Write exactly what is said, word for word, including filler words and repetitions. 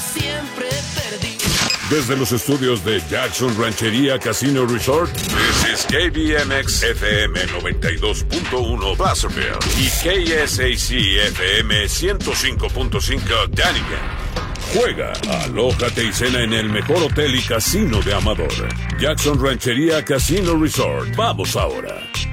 siempre perdí. Desde los estudios de Jackson Ranchería Casino Resort, this is K B M X F M noventa y dos punto uno Placerville y K S A C F M ciento cinco punto cinco Dunnigan. Juega, alójate y cena en el mejor hotel y casino de Amador. Jackson Ranchería Casino Resort. Vamos ahora.